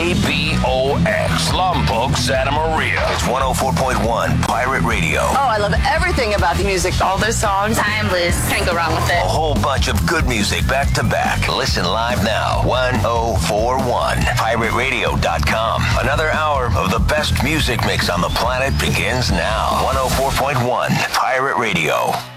KBOX, Lombok, Santa Maria. It's 104.1 Pirate Radio. Oh, I love everything about the music. All those songs. Timeless. Can't go wrong with it. A whole bunch of good music back to back. Listen live now. 1041 PirateRadio.com. Another hour of the best music mix on the planet begins now. 104.1 Pirate Radio.